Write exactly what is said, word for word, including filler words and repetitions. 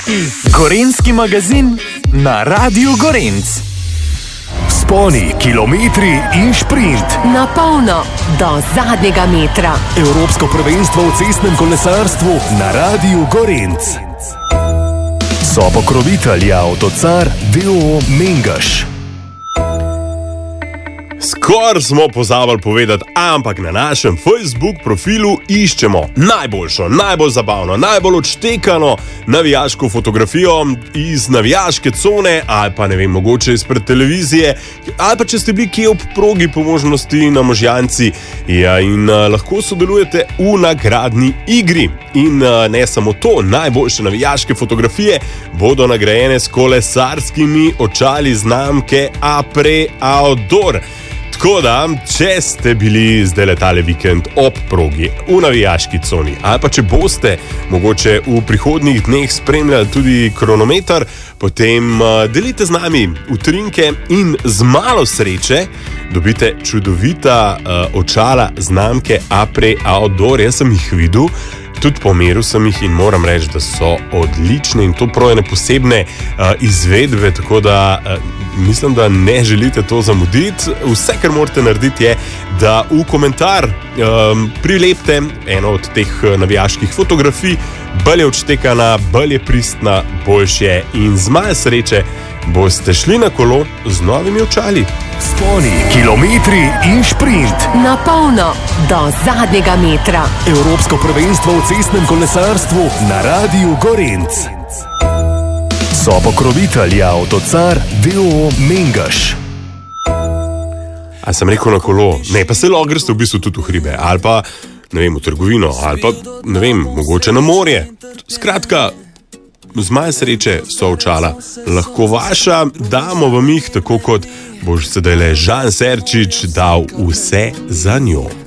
Gorenjski magazin na Radiu Gorenc. Vzponi, kilometri in šprint. Na polno, do zadnjega metra. Evropsko prvenstvo v cestnem kolesarstvu na Radiu Gorenc. Sopokrovitelj je Avtocar d. o. Mengeš. Skor smo pozabili povedati, ampak na našem Facebook profilu iščemo najboljšo, najbolj zabavno, najbolj odštekano navijaško fotografijo iz navijaške cone ali pa ne vem, mogoče izpred televizije ali pa če ste bili kje ob progi po možnosti na Možjanci, ja, in uh, lahko sodelujete v nagradni igri. In uh, ne samo to, najboljše navijaške fotografije bodo nagrajene s kolesarskimi očali znamke Apre Outdoor. Tako da, če ste bili zdaj letale vikend ob progi v navijaški coni ali pa če boste mogoče v prihodnjih dneh spremljali tudi kronometer, potem uh, delite z nami utrinke in z malo sreče dobite čudovita uh, očala znamke Apre Outdoor. Jaz sem jih videl, tudi pomeril sem jih in moram reči, da so odlične in to prav ene posebne uh, izvedbe, tako da uh, mislim, da ne želite to zamuditi. Vse, kar morate narediti, je, da v komentar um, prilepite eno od teh navijaških fotografij, bolj je odštekana, bolj je pristna, boljše in z malo sreče boste šli na kolo z novimi očali. Vzponi, kilometri in šprint. Na polno, do zadnjega metra. Evropsko prvenstvo v cestnem kolesarstvu na Radiu Gorenc. Sopokrovitelj je Avtocar d. o. Mengeš. A sem rekel na kolo? Ne, pa se lahko greste v bistvu tudi v hribe, ali pa, ne vem, v trgovino, ali pa, ne vem, mogoče na morje. Skratka, z malo sreče so očala lahko vaša, damo vam jih, tako kot boš sedaj le Žan Serčič dal vse za njo.